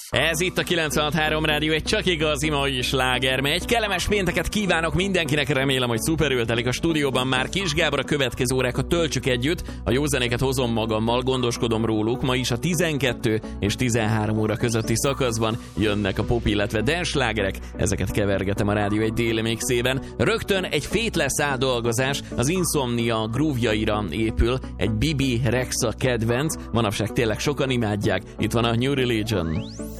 Ez itt a 96.3 Rádió, egy csak igazi mai sláger megy. Kellemes pénteket kívánok mindenkinek, remélem, hogy szuperül telik a stúdióban már Kis Gábor. A következő órákat töltsük együtt, a jó zenéket hozom magammal, gondoskodom róluk. Ma is a 12 és 13 óra közötti szakaszban jönnek a pop, illetve dance slágerek, ezeket kevergetem a Rádió egy déli mixében. Rögtön egy Faithless átdolgozás, az Insomnia groove-jaira épül, egy Bibi Rexha kedvenc, manapság tényleg sokan imádják, itt van a New Religion.